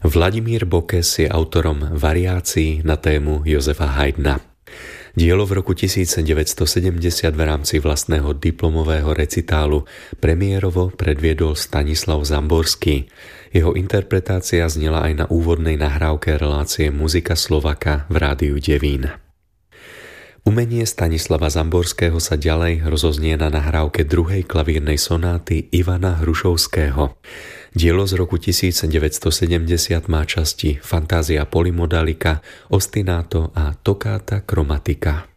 Vladimír Bokes je autorom variácií na tému Josefa Haydna. Dielo v roku 1970 v rámci vlastného diplomového recitálu premiérovo predviedol Stanislav Zamborský. Jeho interpretácia znela aj na úvodnej nahrávke relácie Muzika Slovaka v Rádiu Devín. Umenie Stanislava Zamborského sa ďalej rozoznie na nahrávke druhej klavírnej sonáty Ivana Hrušovského. Dielo z roku 1970 má časti Fantázia polymodalika, Ostinato a Toccata chromatica.